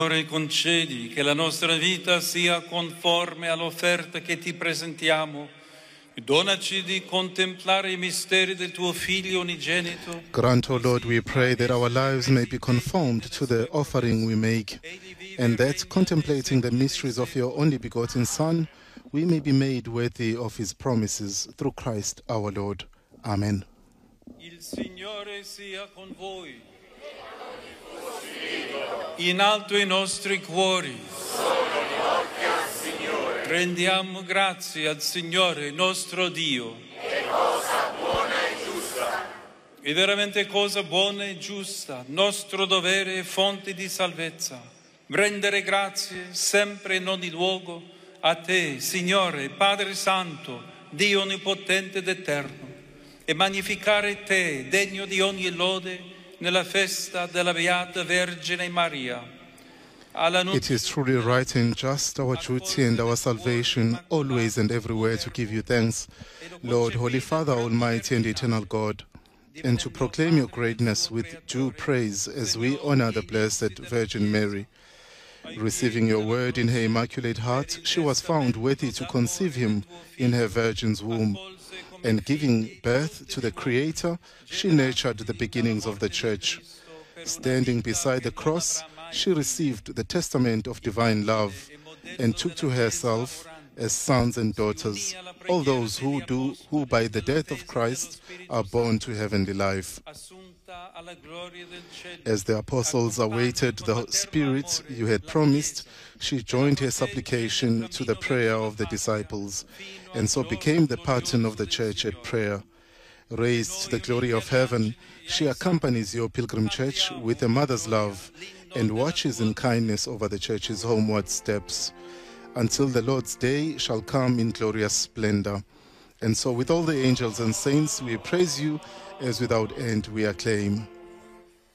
Signore, concedi che la nostra vita sia conforme all'offerta che ti presentiamo. Donaci di contemplare I misteri del tuo Figlio unigenito. Grant, O Lord, we pray that our lives may be conformed to the offering we make, and that, contemplating the mysteries of your only begotten Son, we may be made worthy of his promises through Christ our Lord. Amen. Il Signore sia con voi. In alto I nostri cuori. Sono rivolti al Signore. Rendiamo grazie al Signore nostro Dio. È cosa buona e giusta. È veramente cosa buona e giusta, nostro dovere e fonte di salvezza. Rendere grazie sempre in ogni luogo a te, Signore, Padre Santo, Dio onnipotente ed eterno, e magnificare te, degno di ogni lode, nella festa della Beata Vergine Maria. It is truly right and just, our duty and our salvation, always and everywhere to give you thanks, Lord, Holy Father, Almighty and Eternal God, and to proclaim your greatness with due praise as we honor the Blessed Virgin Mary. Receiving your word in her Immaculate Heart, she was found worthy to conceive him in her Virgin's womb. And giving birth to the Creator, she nurtured the beginnings of the Church. Standing beside the cross, she received the testament of divine love and took to herself, as sons and daughters, all those who by the death of Christ are born to heavenly life. As the apostles awaited the Spirit you had promised, she joined her supplication to the prayer of the disciples, and so became the pattern of the Church at prayer. Raised to the glory of heaven, she accompanies your pilgrim Church with a mother's love and watches in kindness over the Church's homeward steps, until the Lord's day shall come in glorious splendor. And so with all the angels and saints we praise you, as without end we acclaim.